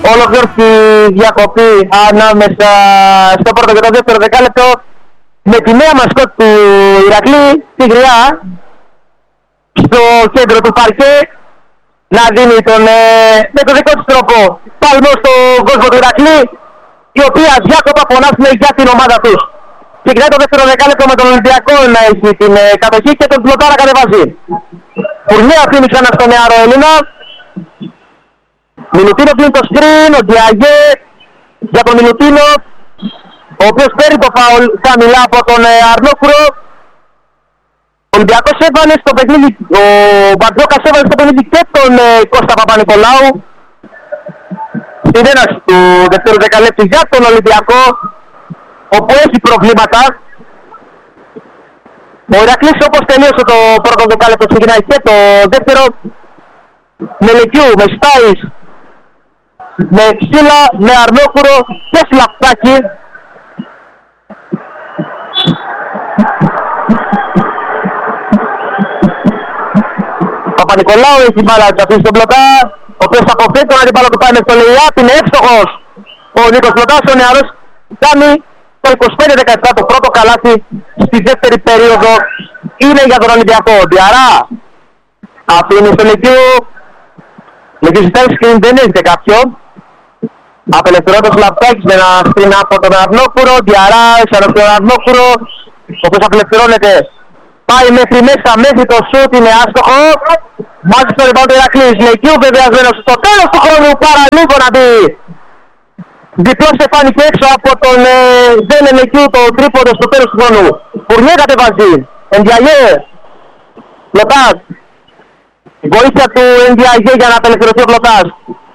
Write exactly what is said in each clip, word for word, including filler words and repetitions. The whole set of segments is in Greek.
ολοκληρώθηκε η διακοπή ανάμεσα στο πρώτο και το δεύτερο δεκάλεπτο με τη νέα μασκότ του Ηρακλή, τη Γριά, στο κέντρο του παρκέ να δίνει τον, ε, με τον δικό της τρόπο παλμό στον κόσμο του Ηρακλή, η οποία διάκοπα φωνάζουν για την ομάδα τους. Ξεκινάει το δεύτερο δεκάλεπτο με τον Ολυμπιακό να έχει την ε, κατοχή και τον Πλωτάρα κατεβάζει. Φουρνέα αφήνει ξανά στον νεαρό Έλληνα. Μιλουτίνο πλύνει το σκριν, ο Διαγέ για τον Μιλουτίνο, ο οποίος παίρνει το φάουλ χαμηλά από τον ε, Αρνόκουρο. Ο Ολυμπιακός έβαλε στο παιχνίδι, ο Μπαρτζόκας έβαλε στο παιχνίδι και τον ε, Κώστα Παπα-Νικολάου στην έναρξη του δεύτερου δεκαλέπτου για τον Ολυμπιακό, όπου έχει προβλήματα. Ο Ηρακλής, όπως τελείωσε το πρώτο δεκάλεπτο, ξεκινάει και το δεύτερο με Λεκιού, με Στάις, με Ξύλα, με Αρνόκουρο και Σλαφτάκη. Παπα-Νικολάου έχει μπάλα της αφήνει στον Πλωτά, ο οποίος αποφύγει τον αντίπαλο του πάει με στο Λεϊάπ, είναι εύστοχος ο Νίκος Πλωτάς, ο νεαρός κάνει το είκοσι πέντε δεκαεπτά, το πρώτο καλάθι στη δεύτερη περίοδο είναι για τον Ολυμπιακό. Διαρά αφήνει στο Λεκιού, Λεκιού ζητάει σκριν, δεν έχετε κάποιον. Απελευθερώνει ο Σλαπτάκης με ένα σκριν από τον Αρνόκουρο, Διαρά ξανά τον Αρνόκουρο, ο οποίος απελευθερώνεται, πάει μέχρι μέσα, μέχρι το σούτ, είναι άστοχο. Μάζει στο rebound του Ηρακλής, Λεκιού βεβαιασμένος στο τέλος του χρόνου, παραλίγο να μπει. Διπλό στεφάνι και έξω από τον ε, Δέλε Λεκιού το τρίποντο στο τέλος του χρόνου. Φουρνιέ κατεβάζει, Ενδιαγέ, Πλωτάς. Βοήθεια του Ενδιαγέ για να απελευθερωθεί ο Πλωτάς.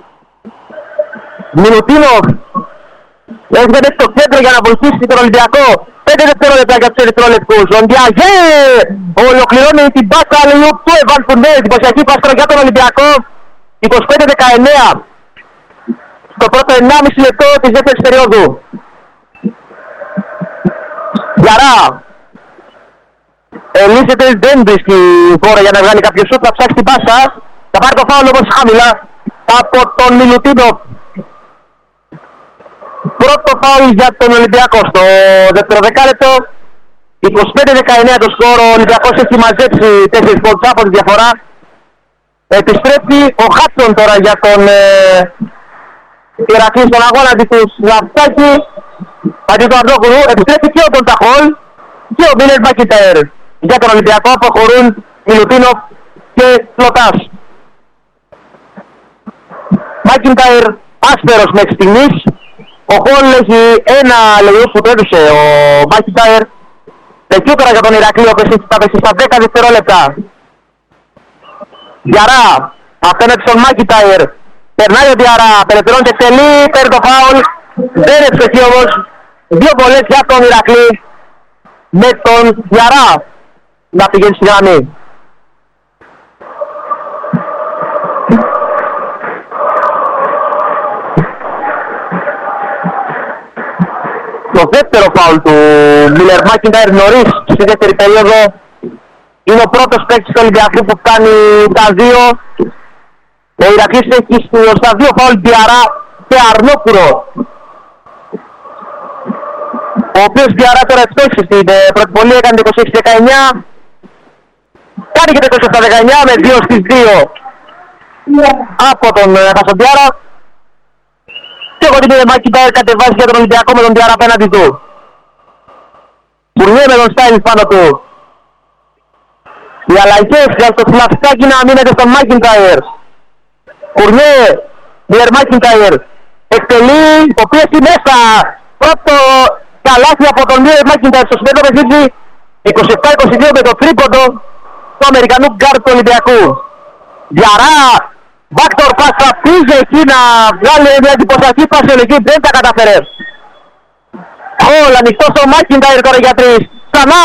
Μιλουτίνοφ έρχεται στο κέντρο για να βοηθήσει τον Ολυμπιακό. πέντε δευτερόλεπτα για τους ερυθρόλεπτους. Ο Ενδιαγέ ολοκληρώνει την πάσα αλληλούπ του Εβάν Φουρνιέ. Εντυπωσιακή πάσα για τον Ολυμπιακό. είκοσι πέντε δεκαεννέα. Στο πρώτο ενάμιση λεπτό της δεύτερης περίοδου. Γιαρά. Ελίσσεται, δεν βρίσκει χώρα για να βγάλει κάποιο σούτ, θα ψάξει την πάσα. Θα πάρει το φάουλ όμως χαμηλά από τον Μιλουτίνο. Πρώτο φάουλ για τον Ολυμπιακό στο δεύτερο δεκάλεπτο. είκοσι πέντε δεκαεννέα το σκορ, ο Ολυμπιακός έχει μαζέψει τέσσερις πόντους από τη διαφορά. Επιστρέφει ο Χάτσον τώρα για τον Ηρακλή στον αγώνα αντί του Σλαφτάκη, αντί του Αρνόκουρου. Επιστρέφει και ο Πονταχόλ και ο Μίλερ Μακιντάιρ. Για τον Ολυμπιακό αποχωρούν Μιλουτίνοφ και Πλωτάς. Μακιντάιρ άσπερος μέχρι στιγμής. Ο Χόλ έχει ένα λεγούς που τρέβησε ο Μακιντάιρ. Δεκιούτερα για τον Ηρακλή, ο οποίος έχει φτάσει στα δέκα δευτερόλεπτα. Διαρά, απέναντι στον Μακιντάιρ. Περνάει ο Διαρά, απελευθερώνεται, τελεί, παίρνει το φάουλ. Δεν ευστοχεί όμως. Δύο βολές για τον Ηρακλή. Με τον Διαρά να πηγαίνει στη γραμμή. Το δεύτερο φάουλ του Μίλερ Μακιντάιρ νωρίς στη δεύτερη περίοδο. Είναι ο πρώτος παίκτης του Ολυμπιακού που κάνει τα δύο. Ο Ηρακλής έχει στα δύο φάουλ Διαρά και Αρνόκουρο, ο οποίος Διαρά τώρα εκτόξησε στην πρώτη βολή, έκανε το είκοσι έξι δεκαεννέα. Κάνει και το είκοσι επτά δεκαεννέα με δύο στις δύο από τον Χασοντιάρα. Και εγώ την είδε Μακιντάιρ κατεβάζει για τον Ολυμπιακό με τον Διαρά απέναντι του. Φουρνιέ με τον Στάιλ πάνω του. Οι αλλαγές για το Σλαφτάκι να μείνεται στον Μακιντάιρ. Φουρνιέ, Μίλερ Μακιντάιρ εκτελεί, το πίεση μέσα. Πρώτο καλάθι από τον Μίλερ Μακιντάιρ στο σημείο παιχνίδι. είκοσι επτά είκοσι δύο με το τρίποντο του Αμερικανού γκάρτ του Ολυμπιακού. Διαρά, backdoor pass, θα πήγε εκεί να βγάλει μια εντυπωσιακή πάση εκεί, δεν τα καταφέρε. Χολ, ανοιχτός ο Μακιντάιρ τώρα για τρεις. Ξανά!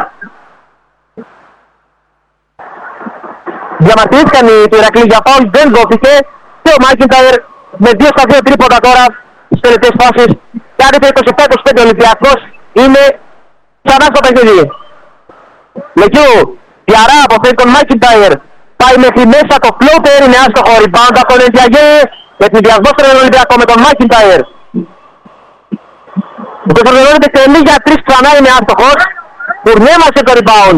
Διαμαρτυρήθηκαν οι του Ηρακλή για φάουλ, δεν δόθηκε. Και ο Μακιντάιρ με δύο στα δύο τρίποντα τώρα στις τελευταίες φάσεις. Κάνει το είκοσι επτά είκοσι πέντε, ο Ολυμπιακός είναι ξανά στο παιχνίδι. Λεκιού, Διαρά αποφέρει τον Μακιντάιρ. Πάει μέχρι μέσα, το floater είναι άστοχο, rebound από τον Ενδιαγέ. Εκνιδιασμό στον Ολυμπιακό με τον Μάκινταϊρ. Ο Πεσσαρδελώνεται τελεί για τρεις, ξανά είναι άστοχος. Πουρνέμασε το rebound.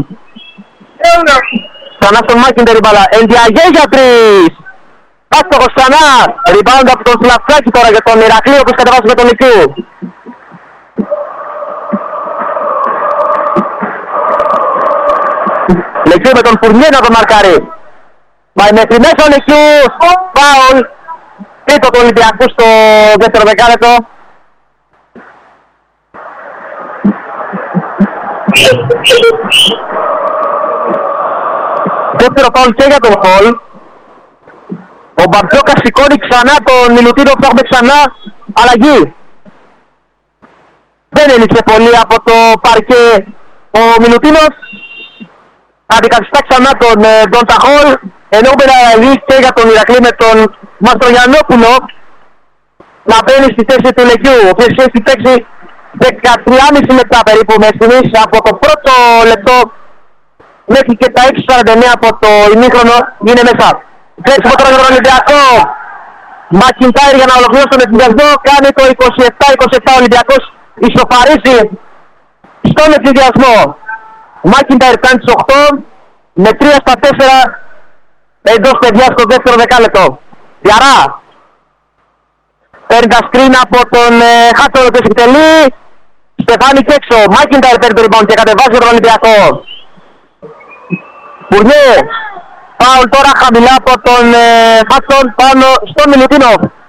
Ξανά στον Μάκινταϊρ η μπάλα. Ενδιαγέ για τρεις. Άστοχος ξανά. Rebound από τον Σλαφτσάκη τώρα για τον Ηρακλή, όπως κατεβάζει με τον Λυκιού. Λυκιού με τον Φουρνιέ να τον μαρκάρει. Πάει μέχρι μέσα ο Λυκιού. Φάουλ. Τρίτο του Ολυμπιακού στο δεύτερο δεκάλεπτο. Δεύτερο φάουλ και για τον Χολ. Ο Μπαρτζόκας σηκώνει ξανά τον Μιλουτίνο που έχουμε ξανά αλλαγή. Δεν έλειψε πολύ από το παρκέ ο Μιλουτίνος. Αντικαθιστά ξανά τον Ντόντα Χολ. Ενώ πέρα και για τον Ηρακλή με τον Μαστρογιαννόπουλο να μπαίνει στη θέση του Λεκιού, ο οποίος έχει παίξει δεκατρία και μισό λεπτά περίπου με στιγμής από το πρώτο λεπτό μέχρι και τα έξι σαράντα εννέα από το ημίχρονο είναι μέσα. Τρέξιμο τώρα για τον Ολυμπιακό. Μακιντάιρ για να ολοκληρώσει τον εθνιδιασμό, κάνει το είκοσι επτά είκοσι επτά. Ο Ολυμπιακός ισοφαρίζει στον εθνιδιασμό. Μακιντάιρ κάνει τις οκτώ με τρία στα τέσσερα εντός παιδιά στο δεύτερο δεκάλεπτο. Διαρά παίρνει τα σκριν από τον ε, Χάτσορο που επιτελεί. Στεφάνη και έξω. Μάκιντάιρ παίρνει το rebound και κατεβάζει τον Ολυμπιακό. Πουρνιέ. Φάουλ τώρα χαμηλά από τον ε, Χάτσον πάνω στον Μιλουτίνοφ.